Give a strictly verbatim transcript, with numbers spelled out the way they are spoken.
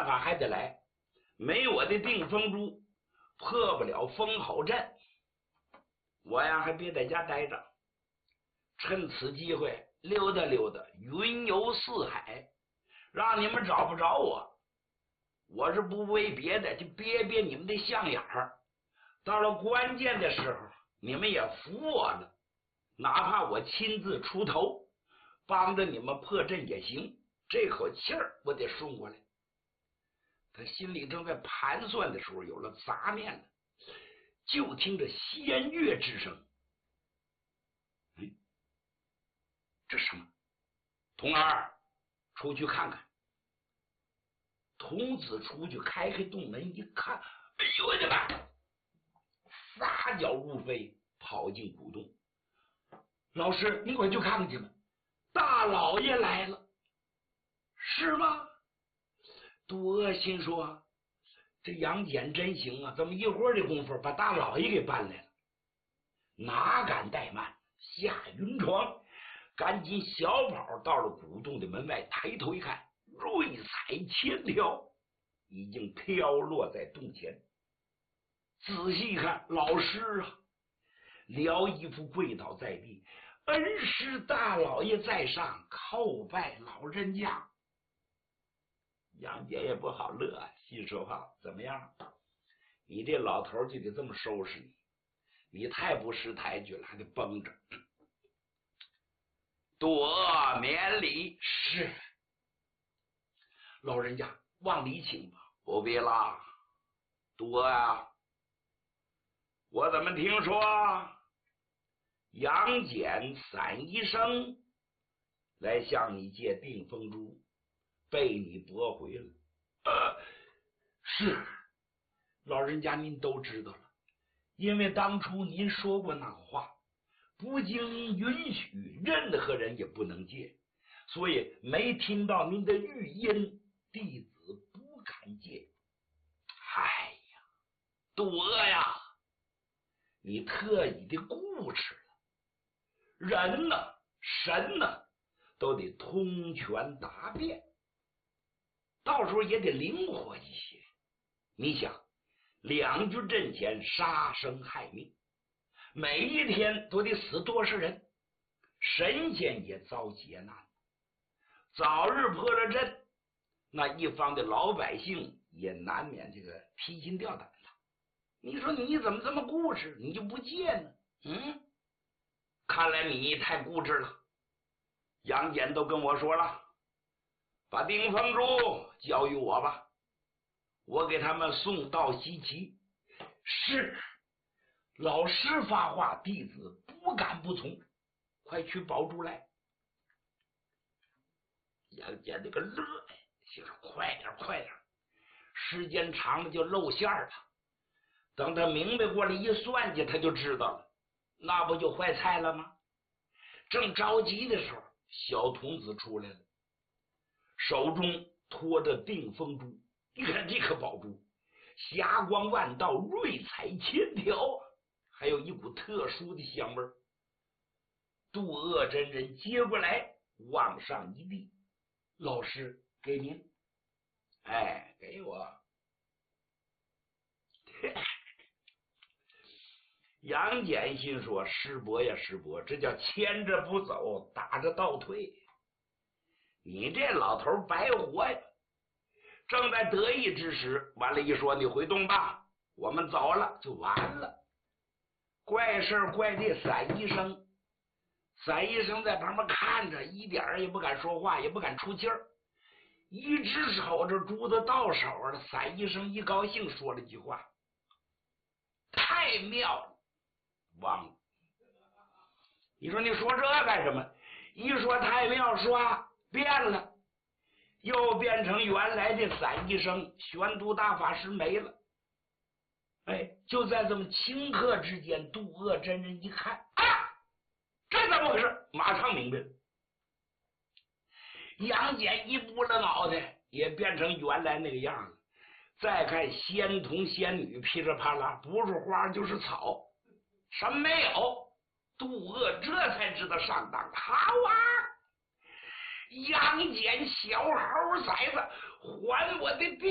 办法还得来，没我的定风珠破不了封好阵。我呀还别在家待着，趁此机会溜达溜达，云游四海，让你们找不着我。我是不为别的，就憋憋你们的象眼儿，到了关键的时候你们也服我了，哪怕我亲自出头帮着你们破阵也行，这口气儿我得顺过来。他心里正在盘算的时候，有了杂念了，就听着仙乐之声。嗯，这什么？童儿，出去看看。童子出去开开洞门一看，哎呦我的妈！撒脚如飞，跑进古洞。老师，你快去看看去吧，大老爷来了。是吗？杜阿心说，这杨戬真行啊，这么一会儿的功夫把大老爷给搬来了。哪敢怠慢，下云床，赶紧小跑到了古洞的门外，抬头一看，瑞彩千条已经飘落在洞前。仔细一看，老师啊，撩衣服跪倒在地，恩师大老爷在上，叩拜老人家。杨戬也不好乐，心说话，怎么样？你这老头就得这么收拾你，你太不识抬举了，还得绷着。多免礼。是。老人家往里请吧。不必了。多啊，我怎么听说杨戬散医生来向你借定风珠，被你驳回了。呃，是。老人家您都知道了，因为当初您说过那话，不经允许任何人也不能借，所以没听到您的语音，弟子不敢借。哎呀，多呀，你特意的固执了。人呢，神呢，都得通权达变，到时候也得灵活一些。你想，两局阵前杀生害命，每一天都得死多少人，神仙也遭劫难。早日破了阵，那一方的老百姓也难免这个提心吊胆了。你说你怎么这么固执，你就不借呢？嗯，看来你太固执了。杨戬都跟我说了，把定风珠交于我吧，我给他们送到西岐。是。老师发话，弟子不敢不从，快去宝珠来。杨戬这个乐呀，心说快点快点，时间长了就露馅了。等他明白过来一算计，他就知道了，那不就坏菜了吗？正着急的时候，小童子出来了，手中托着定风珠。你看这颗宝珠霞光万道，瑞彩千条，还有一股特殊的香味。渡恶真人接过来，往上一递，老师给您。哎，给我。杨戬心说，师伯呀师伯，这叫牵着不走，打着倒退，你这老头白活呀。正在得意之时，完了一说你回洞吧，我们走了就完了。怪事怪这散医生，散医生在旁边看着，一点也不敢说话，也不敢出气儿，一只手这珠子到手了。散医生一高兴说了一句话，太妙了，忘了。你说你说这干什么？一说太妙，唰变了，又变成原来的散医生，玄都大法师没了。哎，就在这么顷刻之间，渡恶真人一看啊，这怎么回事？马上明白了。杨戬一拨了脑袋，也变成原来那个样了。再看仙童仙女噼里啪啦，不是花就是草，什么没有。渡恶这才知道上当，好啊！杨戬小猴崽子，还我的地！